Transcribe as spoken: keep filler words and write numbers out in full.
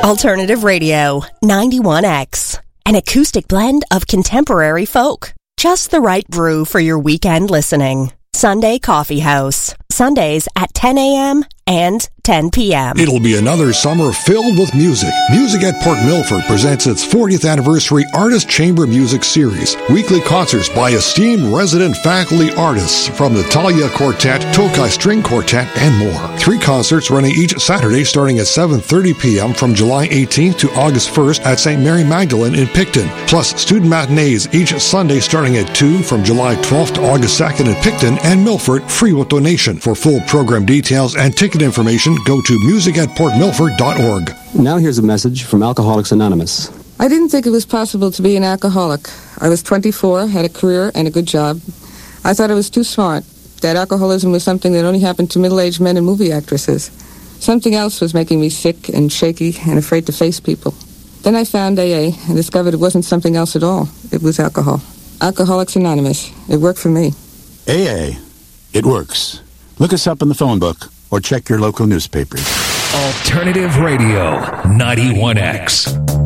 Alternative Radio, ninety-one X. An acoustic blend of contemporary folk. Just the right brew for your weekend listening. Sunday Coffee House. Sundays at ten a.m. and ten p.m. It'll be another summer filled with music. Music at Port Milford presents its fortieth anniversary Artist Chamber Music Series. Weekly concerts by esteemed resident faculty artists from the Talia Quartet, Tokai String Quartet, and more. Three concerts running each Saturday starting at seven thirty p.m. from July eighteenth to August first at Saint Mary Magdalene in Picton. Plus student matinees each Sunday starting at two from July twelfth to August second in Picton and Milford, free with donation. For full program details and ticket information, go to music at port milford dot org. Now here's a message from Alcoholics Anonymous. I didn't think it was possible to be an alcoholic. I was twenty-four, had a career and a good job. I thought I was too smart, that alcoholism was something that only happened to middle-aged men and movie actresses. Something else was making me sick and shaky and afraid to face people. Then I found A A and discovered it wasn't something else at all. It was alcohol. Alcoholics Anonymous. It worked for me. A A. It works. Look us up in the phone book or check your local newspapers. Alternative Radio, ninety-one X.